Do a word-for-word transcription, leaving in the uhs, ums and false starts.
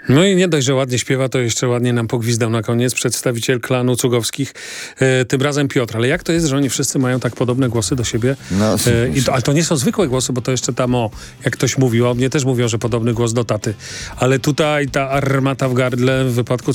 No i nie dość, że ładnie śpiewa, to jeszcze ładnie nam pogwizdał na koniec przedstawiciel klanu Cugowskich, e, tym razem Piotr. Ale jak to jest, że oni wszyscy mają tak podobne głosy do siebie? No, E, i to, ale to nie są zwykłe głosy, bo to jeszcze tam o, jak ktoś mówił, o mnie też mówią, że podobny głos do taty. Ale tutaj ta armata w gardle w wypadku